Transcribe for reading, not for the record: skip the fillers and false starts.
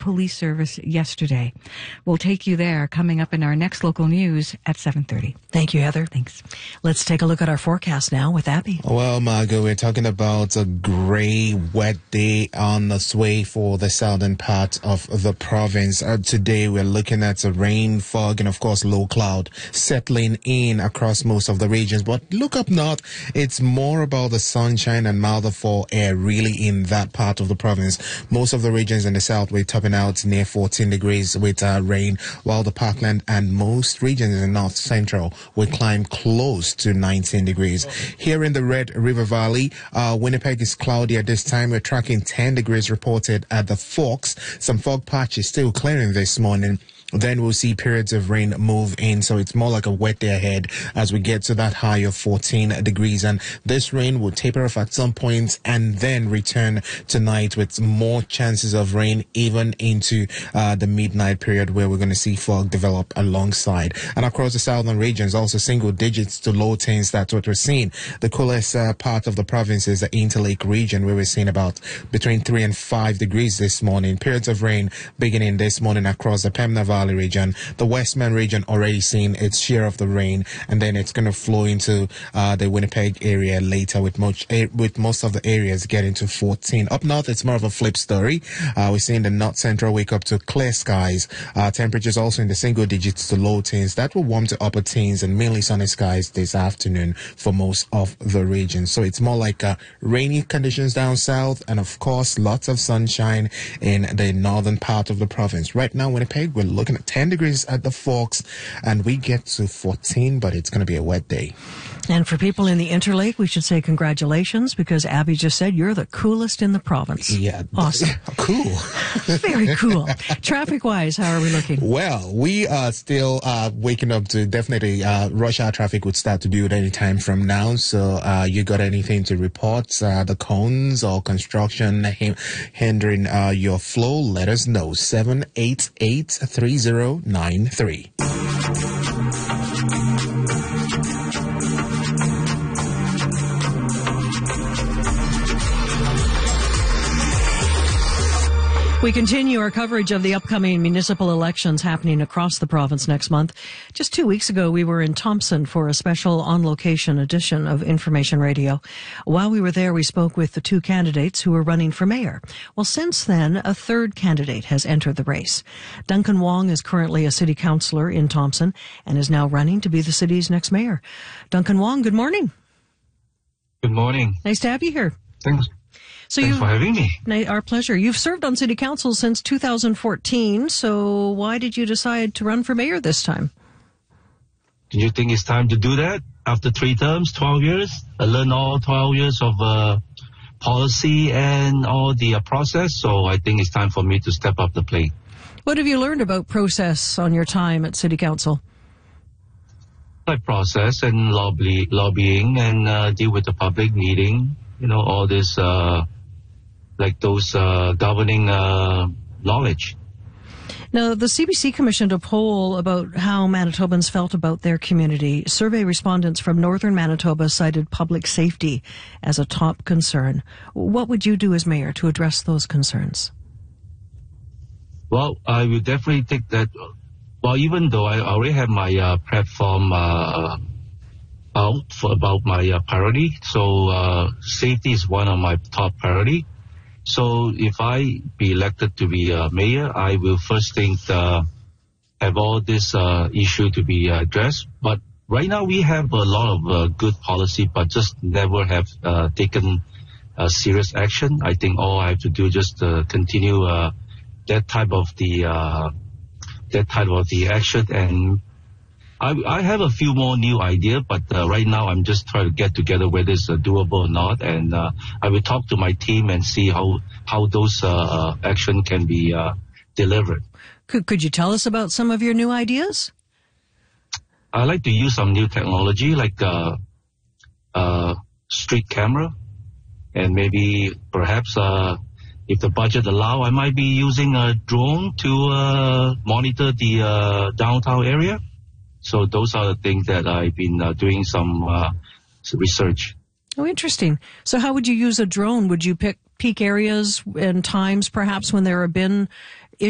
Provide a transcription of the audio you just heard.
Police Service yesterday. We'll take you there coming up in our next local news at 7:30. Thank you, Heather. Thanks. Let's take a look at our forecast now with Abby. Well, Margot, we're talking about a gray, wet day on its way for the southern part of the province. Today, we're looking at rain, fog, and of course, low cloud settling in across most of the regions. But look up north, it's more about the sunshine and milder fall air really in that part of the province. Most of the regions in the south, we're topping out near 14 degrees with rain, while the Parkland and most regions in the north central will climb close to 19 degrees. Here in the Red River Valley, Winnipeg is cloudy at this time. We're tracking 10 degrees reported at the Forks. Some fog patches still clearing this morning. Then we'll see periods of rain move in, so it's more like a wet day ahead as we get to that high of 14 degrees. And this rain will taper off at some point and then return tonight with more chances of rain even into the midnight period, where we're going to see fog develop alongside. And across the southern regions, also single digits to low teens. That's what we're seeing. The coolest part of the province is the Interlake region, where we're seeing about between 3 and 5 degrees this morning. Periods of rain beginning this morning across the Pembina Valley region. The Westman region already seen its share of the rain, and then it's going to flow into the Winnipeg area later, with most of the areas getting to 14. Up north, it's more of a flip story. We're seeing the north central wake up to clear skies. Temperatures also in the single digits to low teens. That will warm to upper teens and mainly sunny skies this afternoon for most of the region. So it's more like rainy conditions down south, and of course lots of sunshine in the northern part of the province. Right now, Winnipeg, we're looking at 10 degrees at the Forks, and we get to 14, but it's going to be a wet day. And for people in the Interlake, we should say congratulations, because Abby just said you're the coolest in the province. Yeah. Awesome. Cool. Very cool. Traffic-wise, how are we looking? Well, we are still waking up to definitely rush hour traffic would start to build any time from now. So you got anything to report? The cones or construction hindering your flow? Let us know. 788-3093. We continue our coverage of the upcoming municipal elections happening across the province next month. Just 2 weeks ago, we were in Thompson for a special on-location edition of Information Radio. While we were there, we spoke with the two candidates who were running for mayor. Well, since then, a third candidate has entered the race. Duncan Wong is currently a city councillor in Thompson and is now running to be the city's next mayor. Duncan Wong, good morning. Good morning. Nice to have you here. Thanks. Thanks for having me. Our pleasure. You've served on city council since 2014, so why did you decide to run for mayor this time? Do you think it's time to do that? After 3 terms, 12 years, I learned all 12 years of policy and all the process, so I think it's time for me to step up the plate. What have you learned about process on your time at city council? Like process and lobbying and deal with the public meeting, all this... like those governing knowledge. Now, the CBC commissioned a poll about how Manitobans felt about their community. Survey respondents from northern Manitoba cited public safety as a top concern. What would you do as mayor to address those concerns? Well, I will definitely take that. Well, even though I already have my platform out about my priority, so safety is one of my top priority. So if I be elected to be mayor, I will first think have all this issue to be addressed. But right now we have a lot of good policy, but just never have taken serious action. I think all I have to do just continue that type of the action. And I have a few more new ideas, but right now I'm just trying to get together whether it's doable or not, and I will talk to my team and see how those action can be delivered. Could you tell us about some of your new ideas? I like to use some new technology like street camera, and maybe perhaps if the budget allow, I might be using a drone to monitor the downtown area. So those are the things that I've been doing some research. Oh, interesting. So how would you use a drone? Would you pick peak areas and times perhaps when there have been